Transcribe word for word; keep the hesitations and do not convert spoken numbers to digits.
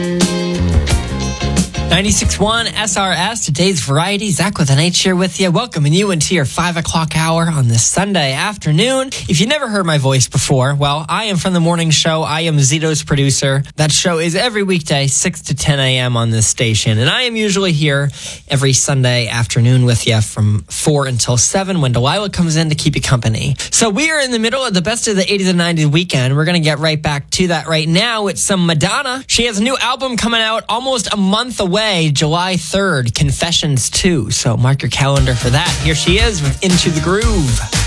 ninety-six point one S R S, today's variety. Zach with an H here with you, welcoming you into your five o'clock hour on this Sunday afternoon. If you never heard my voice before, well, I am from the morning show. I am Zito's producer. That show is every weekday, six to ten a.m. on this station. And I am usually here every Sunday afternoon with you from four until seven when Delilah comes in to keep you company. So we are in the middle of the best of the eighties and nineties weekend. We're going to get right back to that right now. It's some Madonna. She has a new album coming out almost a month away. July third, Confessions two. So mark your calendar for that. Here she is with Into the Groove.